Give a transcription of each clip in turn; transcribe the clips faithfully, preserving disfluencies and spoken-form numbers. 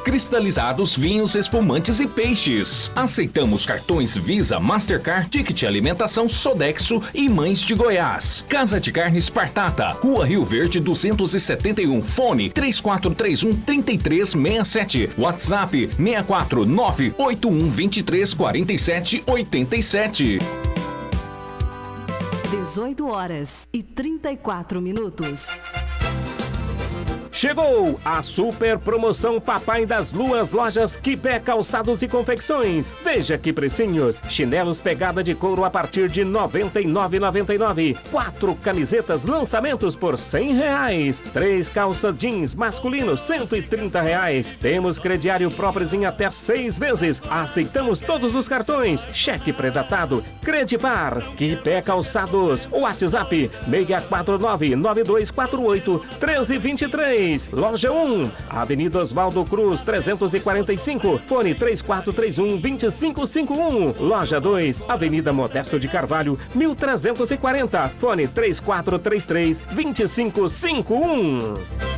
cristalizados, vinhos, espumantes e peixes. Aceitamos cartões Visa, Mastercard, Ticket Alimentação, Sodexo e Mães de Goiás. Casa de Carnes Partata, Rua Rio Verde duzentos e setenta e um, fone três quatro três um, três três seis sete, WhatsApp seis quatro nove oito um dois três quatro sete oito sete. dezoito horas e trinta e quatro minutos. Chegou a super promoção Papai das Luas Lojas Quipé Calçados e Confecções. Veja que precinhos. Chinelos pegada de couro a partir de noventa e nove reais e noventa e nove centavos. Quatro camisetas lançamentos por cem reais. Três calças jeans masculinos cento e trinta reais. Temos crediário próprios em até seis vezes. Aceitamos todos os cartões. Cheque predatado. Credipar. Quipé Calçados. WhatsApp seis quatro nove nove dois quatro oito um três dois três. Loja um, Avenida Oswaldo Cruz, trezentos e quarenta e cinco, fone três quatro três um, dois cinco cinco um. Loja dois, Avenida Modesto de Carvalho, mil trezentos e quarenta, fone três quatro três três, dois cinco cinco um.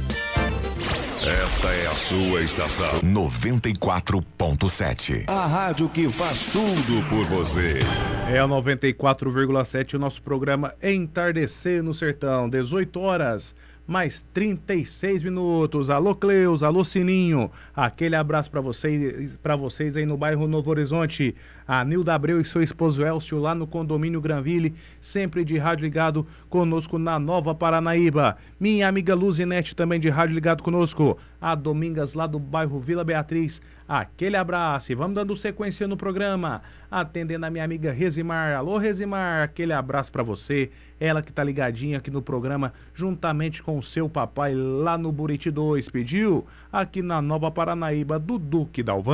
Esta é a sua estação noventa e quatro ponto sete. A rádio que faz tudo por você. É a noventa e quatro vírgula sete, o nosso programa Entardecer no Sertão, dezoito horas. Mais trinta e seis minutos. Alô, Cleus, alô, Sininho. Aquele abraço para vocês, para vocês aí no bairro Novo Horizonte. A Nilda Abreu e seu esposo Elcio lá no condomínio Granville, sempre de rádio ligado conosco na Nova Paranaíba. Minha amiga Luzinete também de rádio ligado conosco. A Domingas lá do bairro Vila Beatriz. Aquele abraço. E vamos dando sequência no programa. Atendendo a minha amiga Rezimar. Alô, Rezimar, aquele abraço para você. Ela que tá ligadinha aqui no programa, juntamente com o seu papai lá no Buriti dois. Pediu aqui na Nova Paranaíba, do Duque Dalvan.